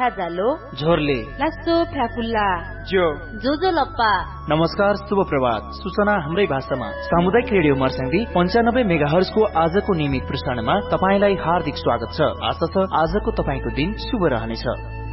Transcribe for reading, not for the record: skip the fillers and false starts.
लाठा जालो झोरले लासो फ्याफुल्ला जो जोजो लप्पा। नमस्कार, शुभ प्रभात। सूचना हाम्रै भाषामा सामुदायिक रेडियो मर्स्याङ्दी 95 मेगाहर्ज को आजको नियमित प्रसारणमा तपाईलाई हार्दिक स्वागत छ। आशा छ आजको तपाईको दिन शुभ रहनेछ।